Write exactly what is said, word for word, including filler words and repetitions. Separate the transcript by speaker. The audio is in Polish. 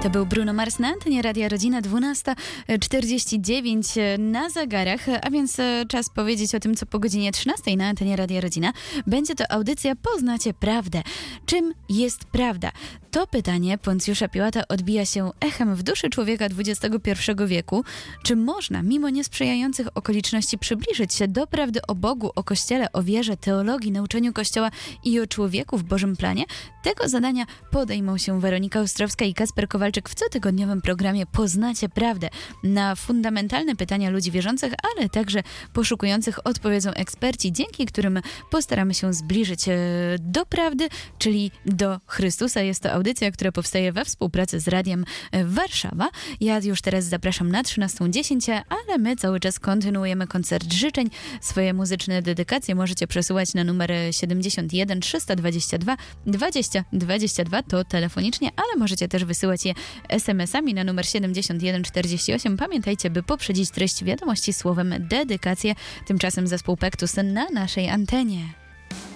Speaker 1: To był Bruno Mars na antenie Radia Rodzina, dwunasta czterdzieści dziewięć na zegarach, a więc czas powiedzieć o tym, co po godzinie trzynastej na antenie Radia Rodzina. Będzie to audycja Poznacie Prawdę. Czym jest prawda? To pytanie Poncjusza Piłata odbija się echem w duszy człowieka dwudziestego pierwszego wieku. Czy można, mimo niesprzyjających okoliczności, przybliżyć się do prawdy o Bogu, o Kościele, o wierze, teologii, nauczaniu Kościoła i o człowieku w Bożym planie? Tego zadania podejmą się Weronika Ostrowska i Kacper Kowalczyk w cotygodniowym programie Poznacie Prawdę. Na fundamentalne pytania ludzi wierzących, ale także poszukujących odpowiedzą eksperci, dzięki którym postaramy się zbliżyć e, do prawdy, czyli do Chrystusa. Jest to audycja, która powstaje we współpracy z Radiem Warszawa. Ja już teraz zapraszam na trzynastą dziesięć, ale my cały czas kontynuujemy koncert życzeń. Swoje muzyczne dedykacje możecie przesyłać na numer siedemdziesiąt jeden trzysta dwadzieścia dwa dwadzieścia dwadzieścia dwa, to telefonicznie, ale możecie też wysyłać je es em esami na numer siedemdziesiąt jeden czterdzieści osiem. Pamiętajcie, by poprzedzić treść wiadomości słowem dedykację. Tymczasem zespół Pektus na naszej antenie.